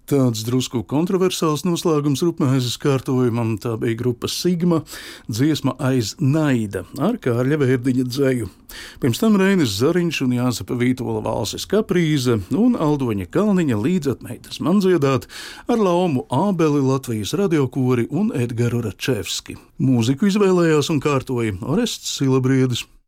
Tāds drusku kontroversāls noslēgums rupmēzes kārtojumam. Tā bija grupa Sigma, dziesma Aiz naida ar Kārļa Vērdiņa dzeju. Pirms tam Reinis Zariņš un Jāzepa Vītola valses Kaprīze un Aldoņa Kalniņa līdzatmeitas man dziedāt ar Laumu Ābeli, Latvijas radiokori un Edgaru Račevski. Mūziku izvēlējās un kārtoja Orests Silabriedis.